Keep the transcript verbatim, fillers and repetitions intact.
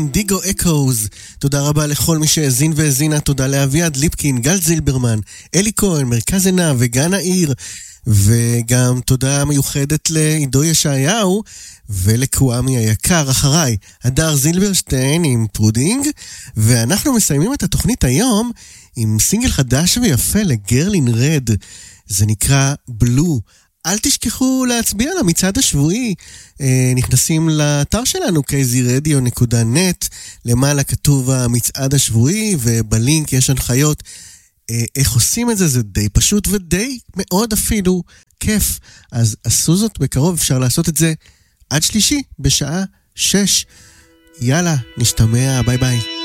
דיגו אקוז, תודה רבה לכל מי שהזין והזינה, תודה לאביעד ליפקין, גל זילברמן, אלי כהן, מרכז עינה וגן העיר, וגם תודה מיוחדת לעידו ישעיהו ולקוואמי היקר אחריי, הדר זילברשטיין עם פרודינג. ואנחנו מסיימים את התוכנית היום עם סינגל חדש ויפה לגרלין רד, זה נקרא בלו. אל תשכחו להצביע למצעד השבועי, אה, נכנסים לאתר שלנו קייזי רדיו נקודה נט, למעלה כתוב המצעד השבועי ובלינק יש הנחיות אה, איך עושים את זה, זה די פשוט ודי מאוד אפילו כיף, אז עשו זאת בקרוב, אפשר לעשות את זה עד שלישי בשעה שש. יאללה, נשתמע, ביי ביי.